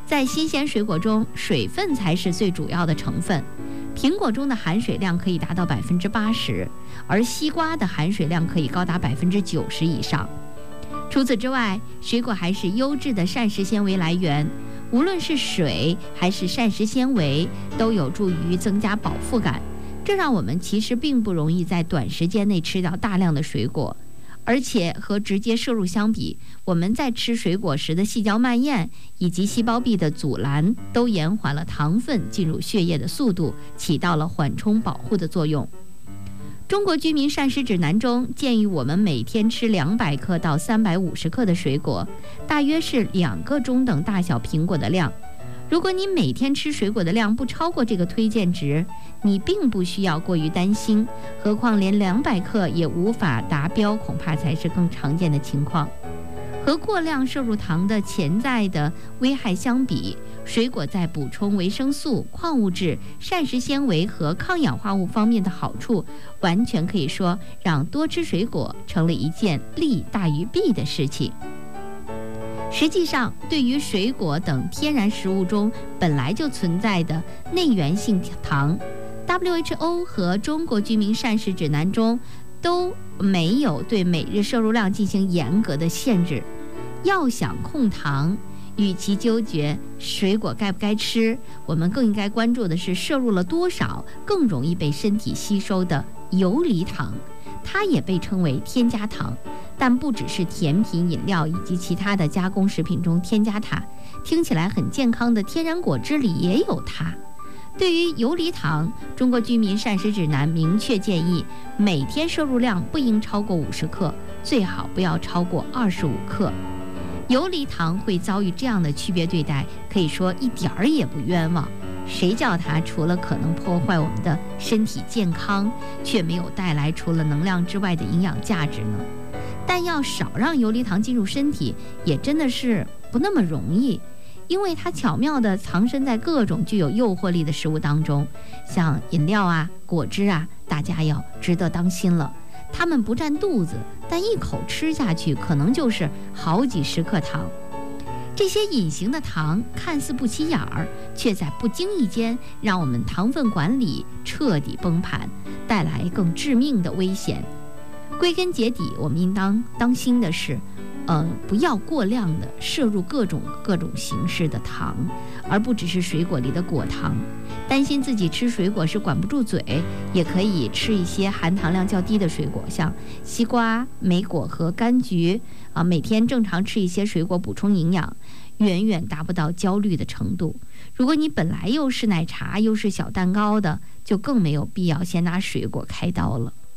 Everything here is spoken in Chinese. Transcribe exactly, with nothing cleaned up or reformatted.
在新鲜水果中，水分才是最主要的成分。苹果中的含水量可以达到百分之八十，而西瓜的含水量可以高达百分之九十以上。除此之外，水果还是优质的膳食纤维来源，无论是水还是膳食纤维，都有助于增加饱腹感。这让我们其实并不容易在短时间内吃到大量的水果，而且和直接摄入相比，我们在吃水果时的细嚼慢咽以及细胞壁的阻拦，都延缓了糖分进入血液的速度，起到了缓冲保护的作用。中国居民膳食指南中建议我们每天吃两百克到三百五十克的水果，大约是两个中等大小苹果的量。如果你每天吃水果的量不超过这个推荐值，你并不需要过于担心，何况连两百克也无法达标，恐怕才是更常见的情况。和过量摄入糖的潜在的危害相比，水果在补充维生素、矿物质、膳食纤维和抗氧化物方面的好处，完全可以说让多吃水果成了一件利大于弊的事情。实际上，对于水果等天然食物中本来就存在的内源性糖， W H O 和中国居民膳食指南中都没有对每日摄入量进行严格的限制。要想控糖，与其纠结水果该不该吃，我们更应该关注的是摄入了多少更容易被身体吸收的游离糖，它也被称为添加糖，但不只是甜品、饮料以及其他的加工食品中添加它，听起来很健康的天然果汁里也有它。对于游离糖，中国居民膳食指南明确建议，每天摄入量不应超过五十克，最好不要超过二十五克。游离糖会遭遇这样的区别对待，可以说一点儿也不冤枉。谁叫它除了可能破坏我们的身体健康，却没有带来除了能量之外的营养价值呢？但要少让游离糖进入身体，也真的是不那么容易，因为它巧妙地藏身在各种具有诱惑力的食物当中，像饮料啊、果汁啊，大家要值得当心了。它们不占肚子，但一口吃下去可能就是好几十克糖。这些隐形的糖看似不起眼儿，却在不经意间让我们糖分管理彻底崩盘，带来更致命的危险。归根结底，我们应当当心的是呃，不要过量的摄入各种各种形式的糖，而不只是水果里的果糖。担心自己吃水果是管不住嘴，也可以吃一些含糖量较低的水果，像西瓜、莓果和柑橘啊。每天正常吃一些水果补充营养，远远达不到焦虑的程度。如果你本来又是奶茶又是小蛋糕的，就更没有必要先拿水果开刀了。